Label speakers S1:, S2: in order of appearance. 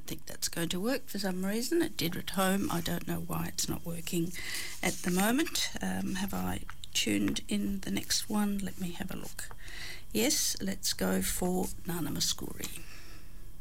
S1: don't think that's going to work for some reason. It did at home. I don't know why it's not working at the moment. Have I tuned in the next one? Let me have a look. Yes, let's go for Nana Mouskouri.